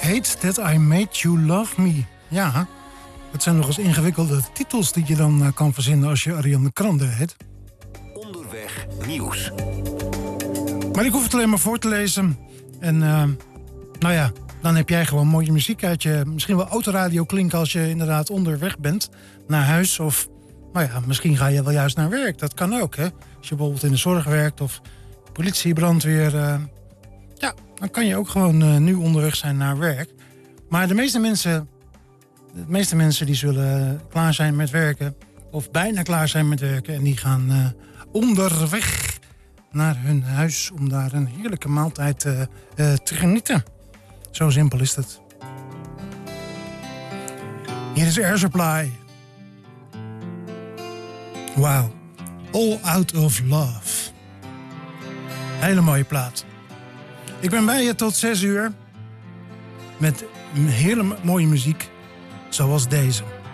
Hate That I Made You Love Me. Ja, dat zijn nog eens ingewikkelde titels die je dan kan verzinnen als je Ariane Grande heet. Onderweg nieuws. Maar ik hoef het alleen maar voor te lezen. En nou ja, dan heb jij gewoon mooie muziek uit je... Misschien wel autoradio klinken als je inderdaad onderweg bent naar huis. Of nou ja, misschien ga je wel juist naar werk. Dat kan ook, hè. Als je bijvoorbeeld in de zorg werkt of politie, brandweer... ja, dan kan je ook gewoon nu onderweg zijn naar werk. Maar de meeste mensen die zullen klaar zijn met werken. Of bijna klaar zijn met werken. En die gaan onderweg naar hun huis om daar een heerlijke maaltijd te genieten. Zo simpel is het. Hier is Air Supply. Wow. All Out of Love. Hele mooie plaat. Ik ben bij je tot 6 uur. Met hele mooie muziek. Zoals deze.